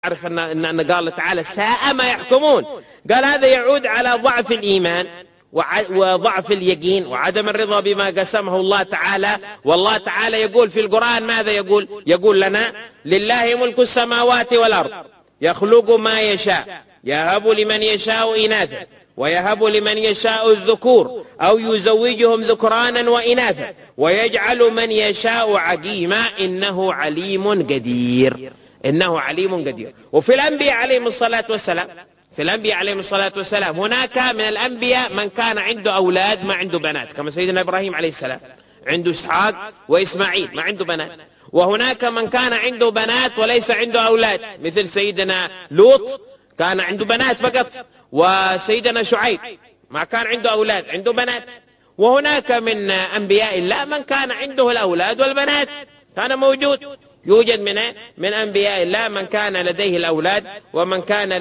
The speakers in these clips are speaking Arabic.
أعرف أن قال تعالى ساء ما يحكمون، قال هذا يعود على ضعف الإيمان وضعف اليقين وعدم الرضا بما قسمه الله تعالى. والله تعالى يقول في القرآن ماذا يقول لنا؟ لله ملك السماوات والأرض يخلق ما يشاء يهب لمن يشاء إناثا ويهب لمن يشاء الذكور أو يزوجهم ذكرانا وإناثا ويجعل من يشاء عقيما إنه عليم قدير. إنه عليم قدير. وفي الأنبياء عليهم الصلاة والسلام هناك من الأنبياء من كان عنده أولاد ما عنده بنات، كما سيدنا إبراهيم عليه السلام عنده إسحاق وإسماعيل ما عنده بنات. وهناك من كان عنده بنات وليس عنده أولاد، مثل سيدنا لوط كان عنده بنات فقط، وسيدنا شعيب ما كان عنده أولاد عنده بنات. وهناك من أنبياء الله من كان عنده الأولاد والبنات، كان موجود. يوجد من أنبياء الله من كان لديه الأولاد ومن كان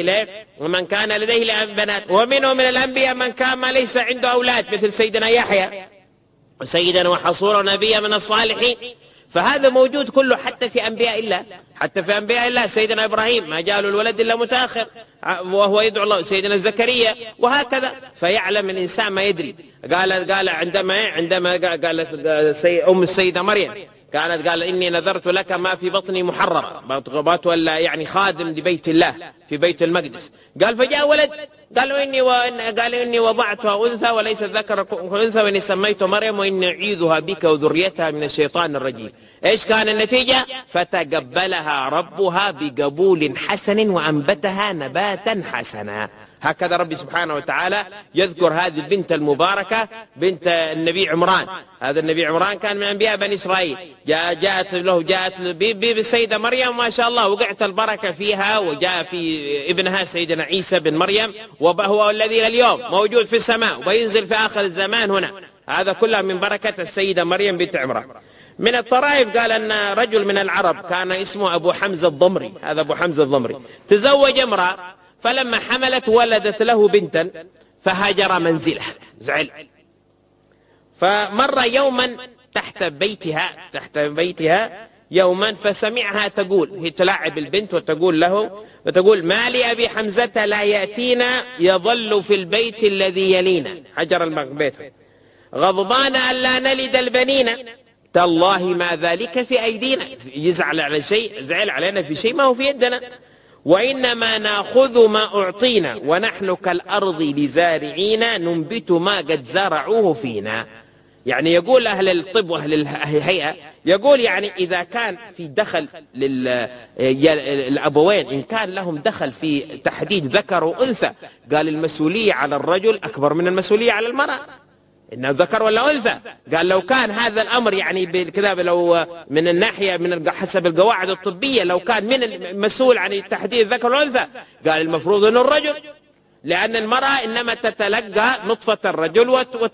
لديه البنات. ومنهم من الأنبياء من كان ما ليس عنده أولاد، مثل سيدنا يحيى وسيدنا وحصور نبيا من الصالحين. فهذا موجود كله حتى في أنبياء الله. سيدنا إبراهيم ما جاء له الولد إلا متأخر وهو يدعو الله، سيدنا زكريا وهكذا. فيعلم الإنسان ما يدري. قال عندما قالت أم السيدة مريم قالت إني نذرت لك ما في بطني محررا، بطغبات ولا يعني خادم لبيت الله في بيت المقدس. قال فجاء ولد قال إني وضعتها أنثى وليس الذكر أنثى وإني سميته مريم وإني أعيذها بك وذريتها من الشيطان الرجيم. إيش كان النتيجة؟ فتقبلها ربها بقبول حسن وأنبتها نباتا حسنا. هكذا ربي سبحانه وتعالى يذكر هذه البنت المباركة بنت النبي عمران. هذا النبي عمران كان من أنبياء بني إسرائيل. جاءت بالسيدة مريم ما شاء الله وقعت البركة فيها، وجاء في ابنها سيدنا عيسى بن مريم وهو الذي اليوم موجود في السماء وينزل في آخر الزمان هنا. هذا كله من بركة السيدة مريم بنت عمران. من الطرائف قال أن رجل من العرب كان اسمه أبو حمزة الضمري. هذا أبو حمزة الضمري تزوج امرأة، فلما حملت ولدت له بنتا فهاجر منزله، زعل. فمر يوما تحت بيتها يوما فسمعها تقول، هي تلاعب البنت وتقول ما لي أبي حمزة لا يأتينا يظل في البيت الذي يلينا، حجر البيت، غضبان ألا نلد البنين، تالله ما ذلك في أيدينا. يزعل على شيء، زعل علينا في شيء ما هو في يدنا. وإنما نأخذ ما أعطينا ونحن كالأرض لزارعين ننبت ما قد زرعوه فينا. يعني يقول أهل الطب وأهل الهيئة، يقول يعني إذا كان في دخل للأبوين، إن كان لهم دخل في تحديد ذكر وأنثى، قال المسؤولية على الرجل أكبر من المسؤولية على المرأة، إنه ذكر ولا أنثى. قال لو كان هذا الأمر يعني بالكذا، لو من الناحية من حسب القواعد الطبية لو كان من المسؤول عن تحديد الذكر والأنثى، قال المفروض أنه الرجل، لأن المرأة إنما تتلقى نطفة الرجل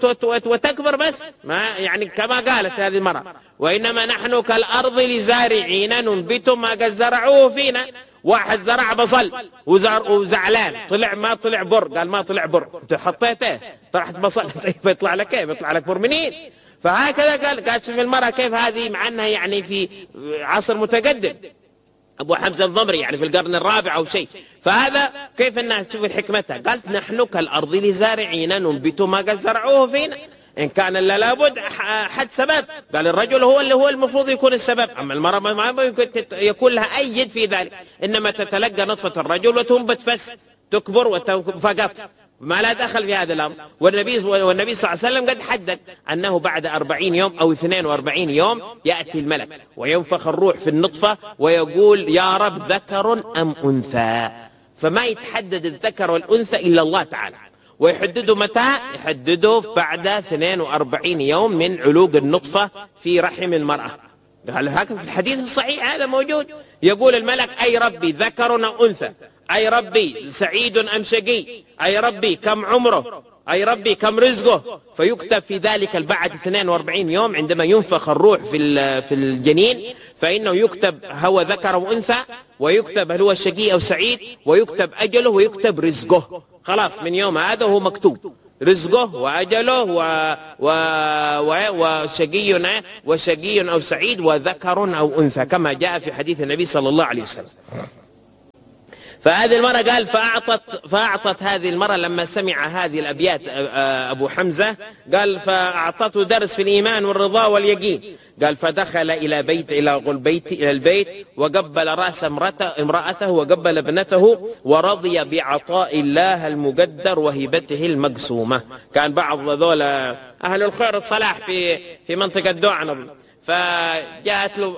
وتكبر بس، ما يعني كما قالت هذه المرأة وإنما نحن كالأرض لزارعين ننبت ما قد زرعوه فينا. واحد زرع بصل وزعلان ما طلع بر، قال ما طلع بر، انت حطيته طلعت بصل، طيب يطلع لك كيف؟ يطلع لك بر منين؟ فهكذا قال شوف المرأة كيف هذه، مع انها يعني في عصر متقدم، ابو حمزة الضمري يعني في القرن الرابع او شيء. فهذا كيف انها تشوف حكمتها، قالت نحن كالارض لزارعين ننبت ما قد زرعوه فينا، إن كان لابد حد سبب. قال الرجل هو المفروض يكون السبب، أما المرأة ما يكون لها أي يد في ذلك، إنما تتلقى نطفة الرجل وتنبت بس، تكبر فقط، ما لا دخل في هذا الأمر. والنبي صلى الله عليه وسلم قد حدد أنه بعد 40 يوم أو 42 يوم يأتي الملك وينفخ الروح في النطفة ويقول يا رب ذكر أم أنثى، فما يتحدد الذكر والأنثى إلا الله تعالى. ويحددوا متى؟ يحددوا بعد 42 يوم من علوق النطفة في رحم المرأة. قال هكذا في الحديث الصحيح هذا موجود. يقول الملك أي ربي ذكر أم أنثى، أي ربي سعيد أم شقي، أي ربي كم عمره، أي ربي كم رزقه. فيكتب في ذلك بعد 42 يوم عندما ينفخ الروح في الجنين، فإنه يكتب هو ذكر أم أنثى، ويكتب هل هو شقي أو سعيد، ويكتب أجله ويكتب رزقه. خلاص من يوم هذا هو مكتوب رزقه وأجله وشقي أو سعيد وذكر أو أنثى، كما جاء في حديث النبي صلى الله عليه وسلم. فهذه المرة قال فأعطت هذه المرة لما سمع هذه الأبيات أبو حمزة قال فأعطته درس في الإيمان والرضا واليقين. قال فدخل إلى البيت وقبل رأس امرأته وقبل ابنته ورضي بعطاء الله المقدر وهبته المقسومة. كان بعض ذول أهل الخير الصلاح في منطقة دوعنب، فجاءت له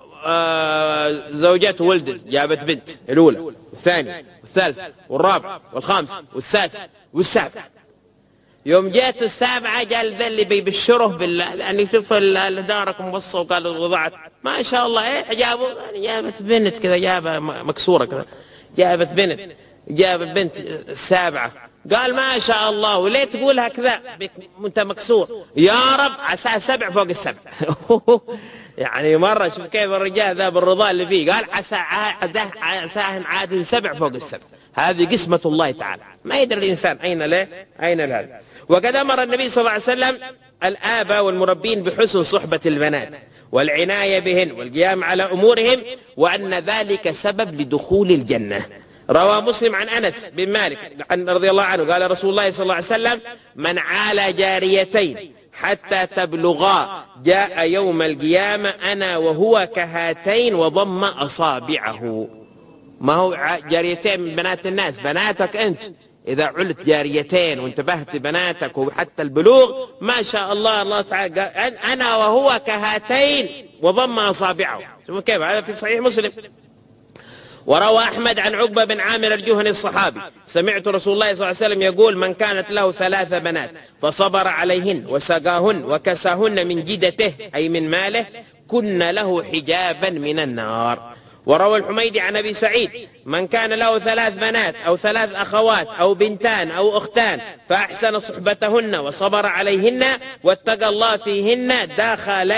زوجته ولدت، جابت بنت الأولى والثانية والثالثة والرابعة والخامسة والسادسة والسابعة. يوم جاءت السابعة قال ذا اللي بيبشره يعني شوف دارك مبصة، وقال وضعت ما شاء الله ايه جابوا، يعني جابت بنت كذا، جابها مكسورة كذا، جابت بنت السابعة. قال ما شاء الله، وليه تقولها كذا انت مكسور؟ يا رب عساه 7 فوق ال7. يعني مرة شوف كيف الرجال ذا بالرضا اللي فيه، قال عساه عاد 7 فوق ال7. هذه قسمة الله تعالى، ما يدري الإنسان أين هذا. وقد أمر النبي صلى الله عليه وسلم الآباء والمربين بحسن صحبة البنات والعناية بهن والقيام على أمورهم، وأن ذلك سبب لدخول الجنة. روى مسلم عن أنس بن مالك رضي الله عنه قال رسول الله صلى الله عليه وسلم من عال جاريتين حتى تبلغا جاء يوم القيامة أنا وهو كهاتين وضم أصابعه. ما هو جاريتين من بنات الناس، بناتك أنت إذا علت جاريتين وانتبهت بناتك وحتى البلوغ ما شاء الله، الله تعالى أنا وهو كهاتين وضم أصابعه. شوفوا كيف هذا في صحيح مسلم. وروى أحمد عن عقبة بن عامر الجهني الصحابي سمعت رسول الله صلى الله عليه وسلم يقول من كانت له 3 بنات فصبر عليهن وسقاهن وكساهن من جدته أي من ماله كن له حجابا من النار. وروى الحميدي عن أبي سعيد من كان له 3 بنات أو 3 أخوات أو بنتان أو أختان فأحسن صحبتهن وصبر عليهن واتقى الله فيهن دخل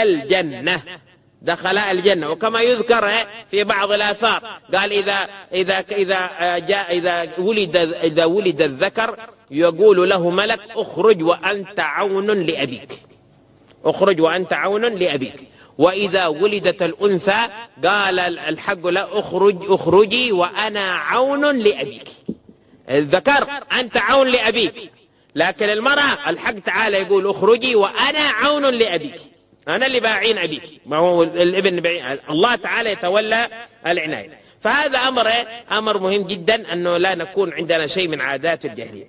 الجنة. وكما يذكر في بعض الآثار قال إذا ولد الذكر يقول له ملك اخرج وأنت عون لأبيك، وإذا ولدت الأنثى قال الحق لا اخرجي وأنا عون لأبيك. الذكر أنت عون لأبيك، لكن المرأة الحق تعالى يقول اخرجي وأنا عون لأبيك، أنا اللي باعين أبيك، ما هو الابن بعين، الله تعالى يتولى العناية. فهذا أمر مهم جدا أنه لا نكون عندنا شيء من عادات الجاهلية.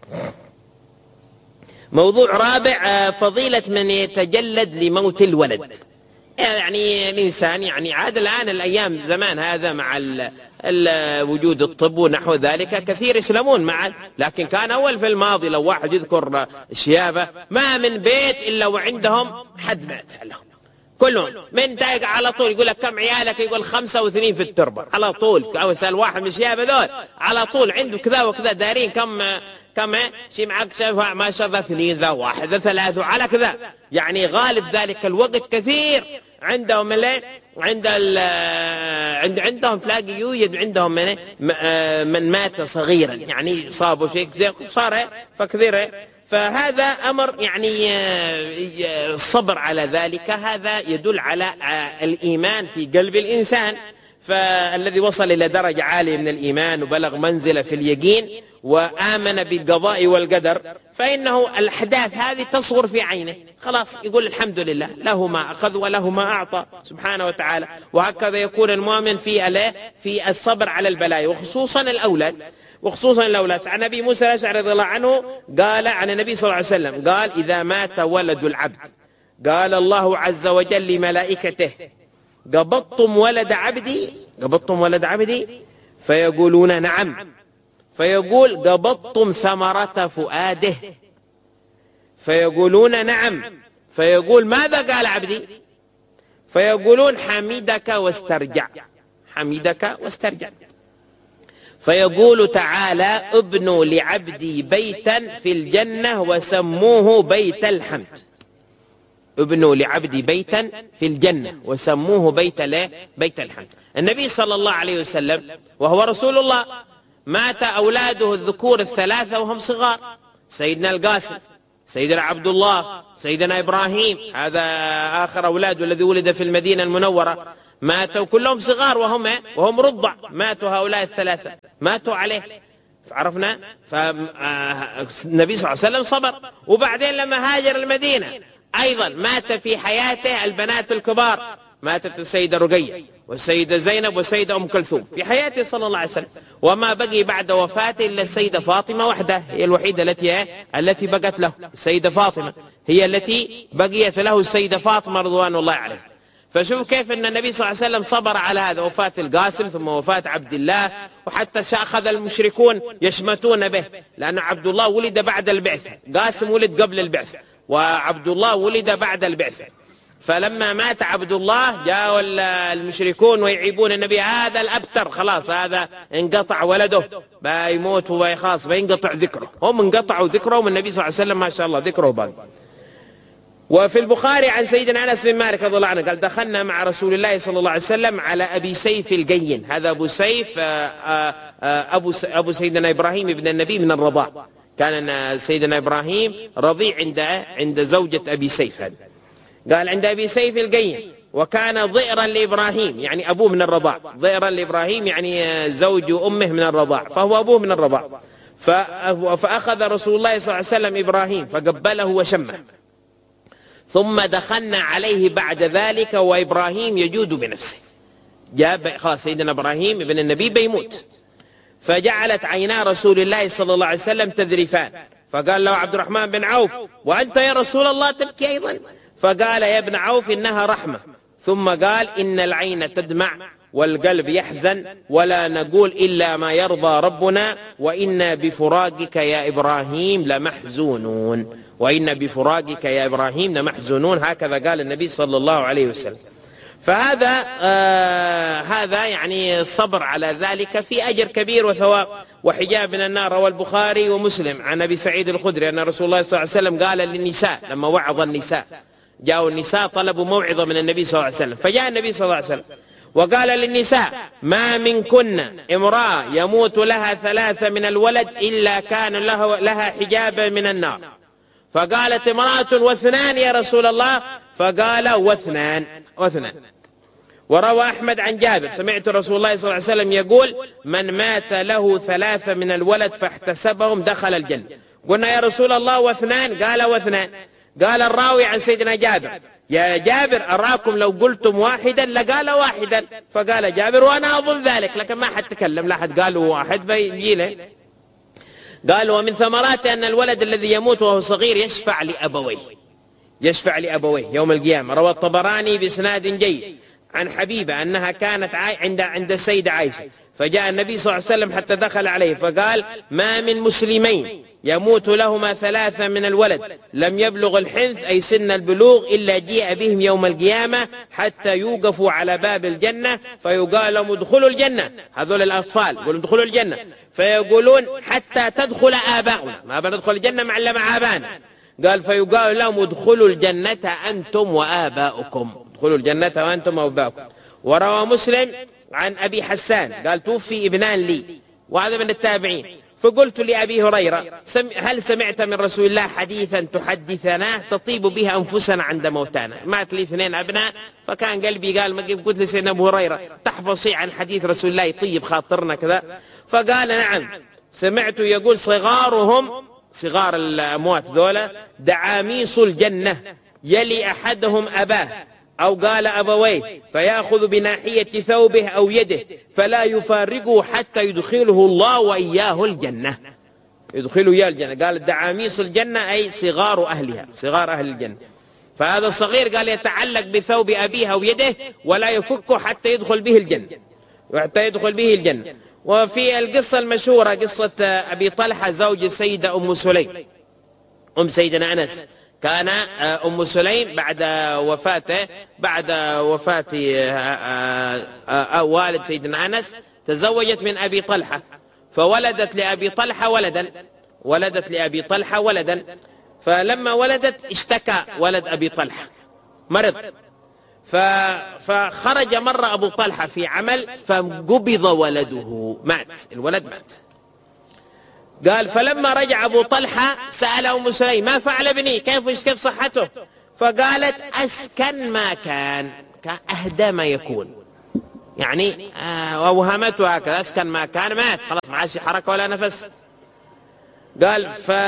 موضوع رابع فضيلة من يتجلد لموت الولد. يعني الإنسان يعني عاد الآن الأيام زمان هذا مع وجود الطب ونحو ذلك كثير يسلمون معا، لكن كان أول في الماضي لو واحد يذكر الشيابة ما من بيت إلا وعندهم حد مات لهم كلهم من دايق على طول. يقول لك كم عيالك؟ يقول 5 و2 في التربة على طول. أو سأل واحد من الشيابة ذول على طول عنده كذا وكذا، دارين كم شيء معك شايفها ما شاء الله 2 ذا 1 ذا 3 على كذا. يعني غالب ذلك الوقت كثير عندهم عندهم تلاقي يوجد عندهم من مات صغيرا، يعني صابوا شيء صار فكثير. فهذا أمر يعني الصبر على ذلك هذا يدل على الإيمان في قلب الإنسان، فالذي وصل إلى درجة عالية من الإيمان وبلغ منزلة في اليقين وآمن بالقضاء والقدر فإنه الأحداث هذه تصغر في عينه، خلاص يقول الحمد لله له ما أخذ وله ما أعطى سبحانه وتعالى. وهكذا يكون المؤمن في الصبر على البلايا وخصوصا الأولاد. عن أبي موسى الأشعري رضي الله عنه قال عن النبي صلى الله عليه وسلم قال إذا مات ولد العبد قال الله عز وجل لملائكته قبضتم ولد عبدي فيقولون نعم، فيقول قبضتم ثمرة فؤاده فيقولون نعم، فيقول ماذا قال عبدي؟ فيقولون حمدك واسترجع. فيقول تعالى ابنوا لعبدي بيتا في الجنة وسموه بيت الحمد. ابنوا لعبدي بيتا في الجنة وسموه بيت الحمد. النبي صلى الله عليه وسلم وهو رسول الله مات أولاده الذكور 3 وهم صغار، سيدنا القاسم، سيدنا عبد الله، سيدنا إبراهيم، هذا آخر أولاده الذي ولد في المدينة المنورة، ماتوا كلهم صغار وهم رضع، ماتوا هؤلاء 3. ماتوا عليه. عرفنا؟ فالنبي صلى الله عليه وسلم صبر. وبعدين لما هاجر المدينة أيضا مات في حياته البنات الكبار، ماتت السيدة رقية والسيدة زينب والسيدة أم كلثوم في حياته صلى الله عليه وسلم، وما بقي بعد وفاته إلا السيدة فاطمة وحده، هي الوحيدة التي بقت له. السيدة فاطمة هي التي بقيت له، السيدة فاطمة رضوان الله عليه. فشوف كيف أن النبي صلى الله عليه وسلم صبر على هذا، وفاة القاسم ثم وفاة عبد الله، وحتى أخذ المشركون يشمتون به، لأن عبد الله ولد بعد البعثة، قاسم ولد قبل البعثة، وعبد الله ولد بعد البعثة. فلما مات عبد الله جاءوا المشركون ويعيبون النبي، هذا الأبتر خلاص، هذا انقطع ولده بيموت وخلاص بينقطع ذكره. هم انقطعوا ذكرهم، النبي صلى الله عليه وسلم ما شاء الله ذكره باقي. وفي البخاري عن سيدنا أنس بن مالك رضي الله عنه قال دخلنا مع رسول الله صلى الله عليه وسلم على أبي سيف الجين. هذا أبو سيف أبو سيدنا إبراهيم ابن النبي من الرضاع، كان سيدنا إبراهيم رضيع عند زوجة أبي سيف. هذا قال عند أبي سيف الجين، وكان ضئرا لإبراهيم يعني أبوه من الرضاع، ضئرا لإبراهيم يعني زوج أمه من الرضاع، فهو أبوه من الرضاع. فأخذ رسول الله صلى الله عليه وسلم إبراهيم فقبله وشمه، ثم دخلنا عليه بعد ذلك وإبراهيم يجود بنفسه. جاء خلاص سيدنا إبراهيم ابن النبي بيموت، فجعلت عينا رسول الله صلى الله عليه وسلم تذرفان، فقال له عبد الرحمن بن عوف: وأنت يا رسول الله تبكي أيضا؟ فقال: يا ابن عوف إنها رحمة. ثم قال: إن العين تدمع والقلب يحزن، ولا نقول إلا ما يرضى ربنا، وإنا بفراقك يا إبراهيم لمحزونون، وإن بفراقك يا إبراهيم لمحزونون. هكذا قال النبي صلى الله عليه وسلم. فهذا هذا يعني الصبر على ذلك في أجر كبير وثواب وحجاب من النار. روى البخاري ومسلم عن أبي سعيد الخدري أن رسول الله صلى الله عليه وسلم قال للنساء لما وعظ النساء، جاءوا النساء طلبوا موعظة من النبي صلى الله عليه وسلم، فجاء النبي صلى الله عليه وسلم وقال للنساء: ما منكن امرأة يموت لها 3 من الولد إلا كان لها حجابا من النار. فقالت امرأة: و2 يا رسول الله؟ فقال: و2. وروى أحمد عن جابر: سمعت رسول الله صلى الله عليه وسلم يقول: من مات له 3 من الولد فاحتسبهم دخل الجنة. قلنا: يا رسول الله و2؟ قال: و2. قال الراوي عن سيدنا جابر: يا جابر أراكم لو قلتم واحدا لقال واحدا. فقال جابر: وأنا أظن ذلك، لكن ما حد تكلم، لا حد قال واحد بيجي له. قال: ومن ثمرات أن الولد الذي يموت وهو صغير يشفع لأبويه يوم القيامة. روى الطبراني بإسناد جيد عن حبيبة أنها كانت عند السيدة عائشة، فجاء النبي صلى الله عليه وسلم حتى دخل عليه فقال: ما من مسلمين يموت لهما 3 من الولد لم يبلغ الحنث أي سن البلوغ إلا جيء بهم يوم القيامة حتى يوقفوا على باب الجنة فيقال لهم: ادخلوا الجنة. هذول الأطفال يقولون: ادخلوا الجنة. فيقولون: حتى تدخل آباؤنا، ما بندخل الجنة مع آبانا. قال: فيقال لهم: ادخلوا الجنة أنتم وآباؤكم، ادخلوا الجنة وأنتم وآباؤكم. وروى مسلم عن أبي حسان قال: توفي ابنان لي، وهذا من التابعين، فقلت لأبي هريرة: هل سمعت من رسول الله حديثا تحدثناه تطيب به أنفسنا عند موتانا؟ مات لي 2 أبناء، فكان قلبي قال قلت لسيدنا أبو هريرة: تحفظ شيء عن حديث رسول الله يطيب خاطرنا كذا؟ فقال: نعم، سمعت يقول: صغارهم، صغار الأموات ذولا، دعاميص الجنة يلي أحدهم أباه أو قال أبويه، فيأخذ بناحية ثوبه أو يده فلا يفارقه حتى يدخله الله وإياه الجنة، يدخله إياه الجنة. قال: دعاميص الجنة أي صغار أهلها، صغار أهل الجنة. فهذا الصغير قال يتعلق بثوب أبيه أو يده ولا يفكه حتى يدخل به الجنة، وفي القصة المشهورة قصة أبي طلحة زوج السيدة أم سليم، أم سيدنا أنس. كان أم سليم بعد وفاة والد سيدنا أنس تزوجت من أبي طلحة، فولدت لأبي طلحة ولدا. فلما ولدت اشتكى ولد أبي طلحة، مرض، فخرج مرة أبو طلحة في عمل فقبض ولده، الولد مات. قال: فلما رجع أبو طلحة سأل أم سليم: ما فعل ابني؟ كيف صحته؟ فقالت: أسكن ما كان، أهدى ما يكون، يعني أوهمته هكذا، أسكن ما كان، مات خلاص ما عادش حركة ولا نفس. قال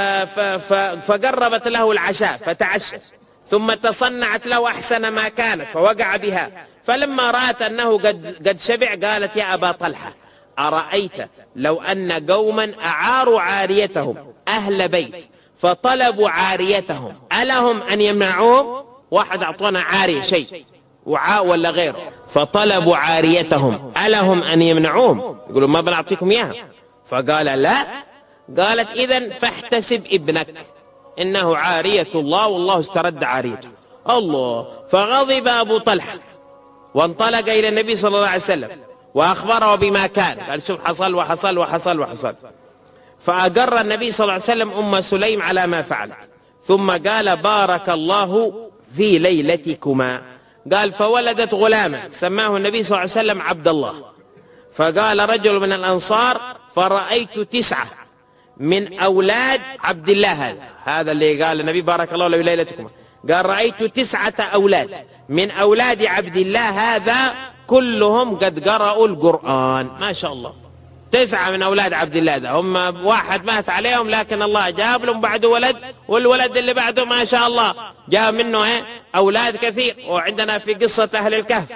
فقربت له العشاء فتعشى، ثم تصنعت له أحسن ما كانت فوقع بها، فلما رأت أنه قد شبع قالت يا أبا طلحة أرأيت لو أن قوما أعاروا عاريتهم أهل بيت فطلبوا عاريتهم ألهم أن يمنعوهم؟ واحد أعطونا عارية شيء وعاء ولا غيره فطلبوا عاريتهم ألهم أن يمنعوهم؟ يقولوا ما بنعطيكم إياها. فقال لا. قالت إذن فاحتسب ابنك إنه عارية الله والله استرد عاريته. الله. فغضب أبو طلحة وانطلق إلى النبي صلى الله عليه وسلم وأخبره بما كان. قال شوف حصل وحصل وحصل وحصل. فأقر النبي صلى الله عليه وسلم أم سليم على ما فعلت، ثم قال بارك الله في ليلتكما. قال فولدت غلاما سماه النبي صلى الله عليه وسلم عبد الله. فقال رجل من الأنصار فرأيت 9 من أولاد عبد الله، هذا اللي قال النبي بارك الله له في ليلتكما، قال رأيت 9 أولاد من أولاد عبد الله هذا كلهم قد قرأوا القرآن. ما شاء الله 9 من أولاد عبد الله ده، هم واحد مات عليهم لكن الله جاب لهم بعده ولد، والولد اللي بعده ما شاء الله جاء منه أولاد كثير. وعندنا في قصة أهل الكهف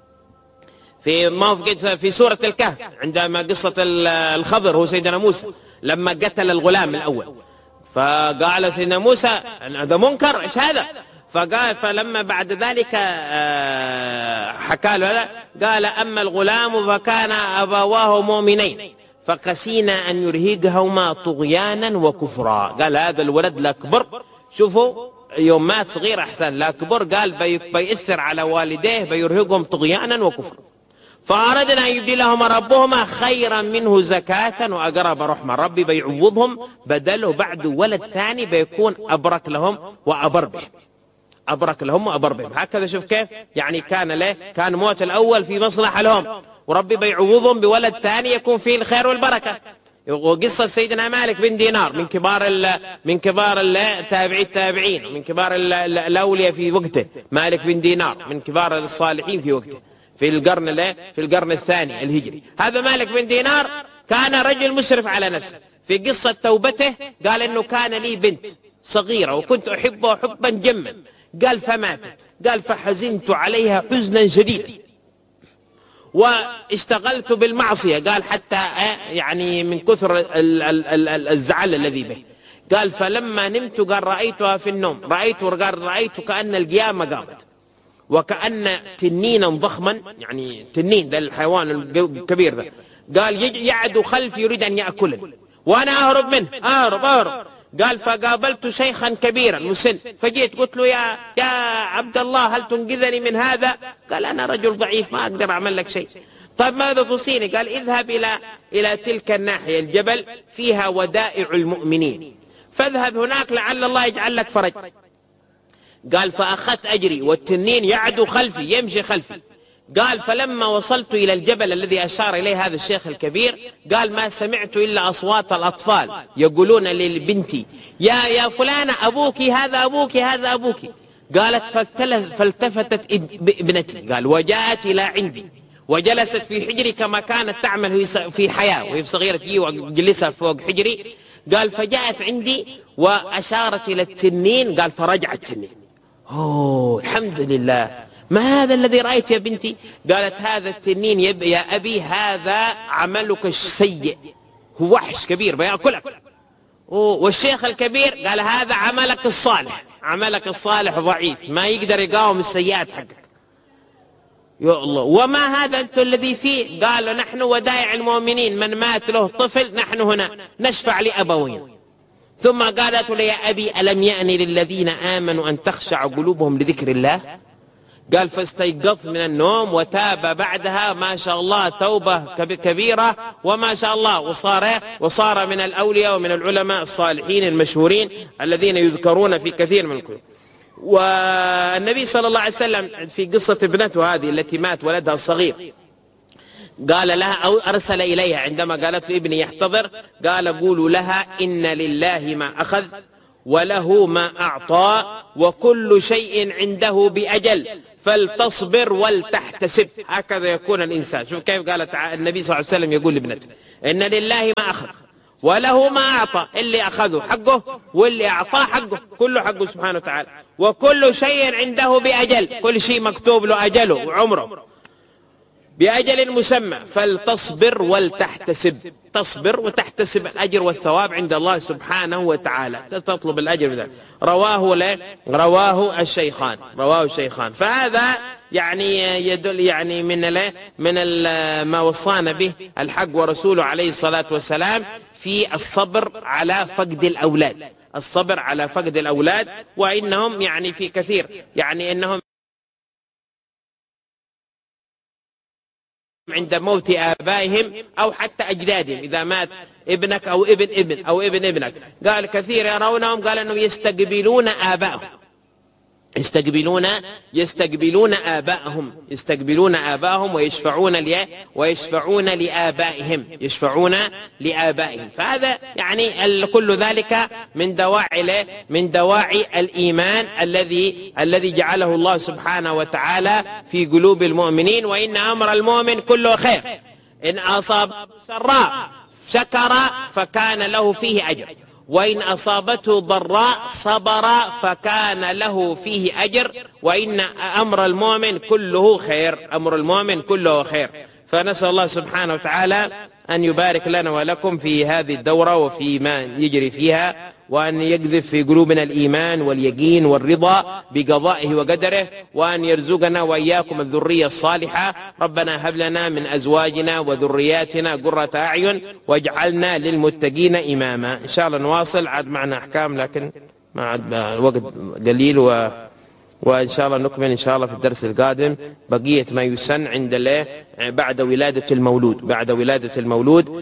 في سورة الكهف عندما قصة الخضر هو سيدنا موسى لما قتل الغلام الأول، فقال سيدنا موسى هذا منكر ايش هذا؟ فقال فلما بعد ذلك حكى له هذا قال أما الغلام فكان أبواه مؤمنين فخشينا أن يرهقهما طغيانا وكفرا. قال هذا الولد لا كبر، شوفوا يوم مات صغير أحسن، لا كبر قال بيأثر على والديه بيرهقهم طغيانا وكفرا. فأردنا أن يبدلهما ربهما خيرا منه زكاة وأقرب رحمة. ربي بيعوضهم بدله بعد ولد ثاني بيكون أبرك لهم وأبر بهم، أبرك لهم وأبر بهم. هكذا شوف كيف يعني كان موت الأول في مصلحة لهم، وربي بيعوضهم بولد ثاني يكون فيه الخير والبركة. وقصة سيدنا مالك بن دينار من كبار التابعين ومن كبار الأولياء في وقته، مالك بن دينار من كبار الصالحين في وقته في القرن الثاني الهجري. هذا مالك بن دينار كان رجل مسرف على نفسه. في قصة توبته قال إنه كان لي بنت صغيرة وكنت أحبها حبا جما، قال فماتت، قال فحزنت عليها حزنا شديدا واشتغلت بالمعصية، قال حتى يعني من كثر الزعل الذي به. قال فلما نمت قال رأيتها في النوم، رأيت كأن القيامة قامت وكأن تنينا ضخما، يعني تنين ده الحيوان الكبير ده، قال يعد خلفي يريد أن يأكلني وأنا أهرب منه أهرب. قال فقابلت شيخا كبيرا مسن فجيت قلت له يا عبد الله هل تنقذني من هذا؟ قال أنا رجل ضعيف ما أقدر أعمل لك شيء. طيب ماذا توصيني؟ قال اذهب إلى تلك الناحية الجبل فيها ودائع المؤمنين فاذهب هناك لعل الله يجعل لك فرج. قال فأخذت أجري والتنين يعدو خلفي يمشي خلفي. قال فلما وصلت إلى الجبل الذي أشار إليه هذا الشيخ الكبير قال ما سمعت إلا أصوات الأطفال يقولون لبنتي يا فلانة أبوك هذا أبوك هذا أبوك. قالت فالتفتت ابنتي قال وجاءت إلى عندي وجلست في حجري كما كانت تعمل في حياة وهي صغيرة وجلسها فوق حجري. قال فجاءت عندي وأشارت إلى التنين قال فرجع التنين. الحمد لله، ما هذا الذي رأيت يا بنتي؟ قالت هذا التنين يا أبي هذا عملك السيء، هو وحش كبير بيأكلك. والشيخ الكبير قال هذا عملك الصالح، عملك الصالح ضعيف ما يقدر يقاوم السيئات حقك. يا الله، وما هذا أنت الذي فيه؟ قالوا نحن ودائع المؤمنين من مات له طفل نحن هنا نشفع لأبوين. ثم قالت له يا أبي ألم يأن للذين آمنوا أن تخشع قلوبهم لذكر الله؟ قال فاستيقظت من النوم وتاب بعدها ما شاء الله توبة كبيرة وما شاء الله وصار من الأولياء ومن العلماء الصالحين المشهورين الذين يذكرون في كثير من الكتب. والنبي صلى الله عليه وسلم في قصة ابنته هذه التي مات ولدها الصغير قال لها أو أرسل إليها عندما قالت له ابني يحتضر قال قولوا لها إن لله ما أخذ وله ما أعطى وكل شيء عنده بأجل فلتصبر ولتحتسب. هكذا يكون الإنسان. شوف كيف قال النبي صلى الله عليه وسلم يقول لابنته إن لله ما أخذ وله ما أعطى، اللي أخذه حقه واللي أعطاه حقه، كله حقه سبحانه وتعالى، وكل شيء عنده بأجل، كل شيء مكتوب له أجله وعمره بأجل مسمى، فلتصبر ولتحتسب. تصبر وتحتسب الأجر والثواب عند الله سبحانه وتعالى، تطلب الأجر بذلك. رواه الشيخان. فهذا يعني يدل يعني من ما وصانا به الحق ورسوله عليه الصلاة والسلام في الصبر على فقد الأولاد، وإنهم يعني في كثير يعني إنهم عند موت آبائهم أو حتى أجدادهم، إذا مات ابنك أو ابن ابنك، قال كثير يرونهم، قال أنهم يستقبلون آبائهم ويشفعون لآبائهم. فهذا يعني كل ذلك من دواعي الإيمان الذي جعله الله سبحانه وتعالى في قلوب المؤمنين. وإن أمر المؤمن كله خير، إن أصاب سراء شكر فكان له فيه أجر، وإن أصابته ضراء صبر فكان له فيه أجر، وإن أمر المؤمن كله خير. فنسأل الله سبحانه وتعالى أن يبارك لنا ولكم في هذه الدورة وفي ما يجري فيها، وأن يقذف في قلوبنا الإيمان واليقين والرضا بقضائه وقدره، وأن يرزقنا وإياكم الذرية الصالحة. ربنا هب لنا من أزواجنا وذرياتنا قرة أعين واجعلنا للمتقين إماما. إن شاء الله نواصل، عاد معنا أحكام لكن ما عاد الوقت قليل، وإن شاء الله نكمل إن شاء الله في الدرس القادم بقية ما يسن عند بعد ولادة المولود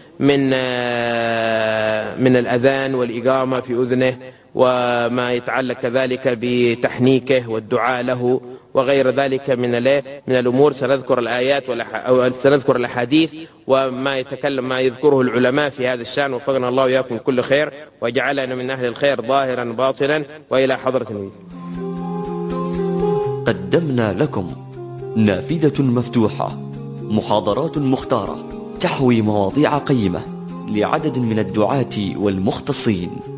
من الأذان والإقامة في أذنه، وما يتعلق كذلك بتحنيكه والدعاء له وغير ذلك من الأمور. سنذكر الآيات أو سنذكر الأحاديث وما يذكره العلماء في هذا الشأن. وفقنا الله وإياكم كل خير، وجعلنا من أهل الخير ظاهرا باطنا، وإلى حضرة النبي. قدمنا لكم نافذة مفتوحة، محاضرات مختارة تحوي مواضيع قيمة لعدد من الدعاة والمختصين.